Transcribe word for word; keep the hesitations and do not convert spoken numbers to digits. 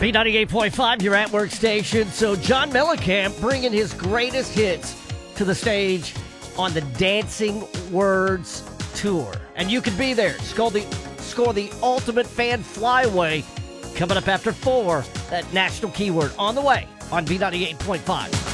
B ninety-eight point five, your at work station. So John Mellencamp bringing his greatest hits to the stage on the Dancing Words Tour. And you can be there. Score the, score the ultimate fan flyaway coming up after four. That national keyword on the way on B ninety-eight point five.